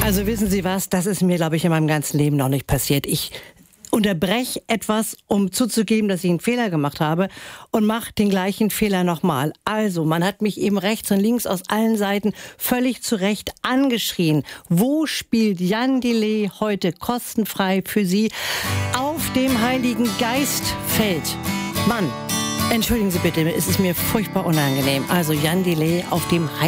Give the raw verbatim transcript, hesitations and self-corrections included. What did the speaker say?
Also wissen Sie was, das ist mir, glaube ich, in meinem ganzen Leben noch nicht passiert. Ich unterbreche etwas, um zuzugeben, dass ich einen Fehler gemacht habe und mache den gleichen Fehler nochmal. Also, man hat mich eben rechts und links aus allen Seiten völlig zu Recht angeschrien. Wo spielt Jan Delay heute kostenfrei für Sie? Auf dem Heiligen Geistfeld. Mann, entschuldigen Sie bitte, es ist mir furchtbar unangenehm. Also Jan Delay auf dem Heiligen